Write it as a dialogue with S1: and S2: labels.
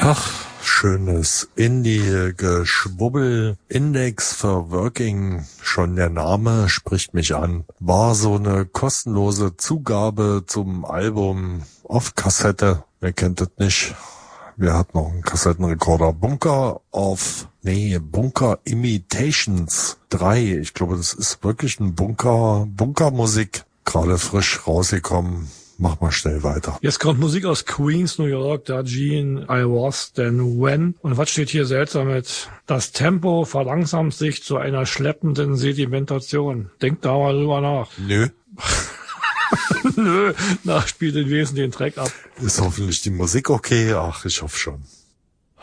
S1: Ach, schönes Indie-Geschwubbel. Index for Working, schon der Name spricht mich an. War so eine kostenlose Zugabe zum Album auf Kassette. Wer kennt das nicht? Wer hat noch einen Kassettenrekorder? Bunker Imitations 3. Ich glaube, das ist wirklich ein Bunkermusik. Gerade frisch rausgekommen. Mach mal schnell weiter.
S2: Jetzt kommt Musik aus Queens, New York, da Gene, I Was, Then When. Und was steht hier seltsam mit? Das Tempo verlangsamt sich zu einer schleppenden Sedimentation. Denkt da mal drüber nach.
S1: Nö.
S2: Nö, spielt den Wesentlichen den Track ab.
S1: Ist hoffentlich die Musik okay? Ach, ich hoffe schon.